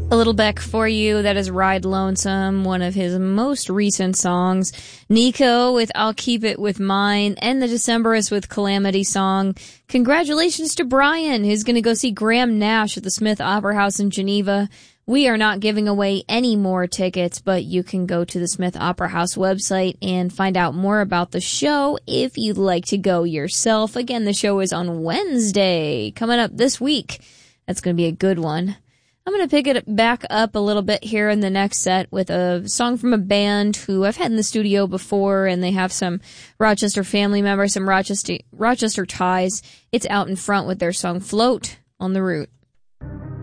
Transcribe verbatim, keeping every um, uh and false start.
A little Beck for you. That is Ride Lonesome, one of his most recent songs. Nico with I'll Keep It With Mine, and the Decemberists with Calamity Song. Congratulations to Brian, who's going to go see Graham Nash at the Smith Opera House in Geneva. We are not giving away any more tickets, but you can go to the Smith Opera House website and find out more about the show if you'd like to go yourself. Again, the show is on Wednesday, coming up this week. That's going to be a good one. I'm going to pick it back up a little bit here in the next set with a song from a band who I've had in the studio before, and they have some Rochester family members, some Rochester Rochester ties. It's Out in Front with their song Float on the Route.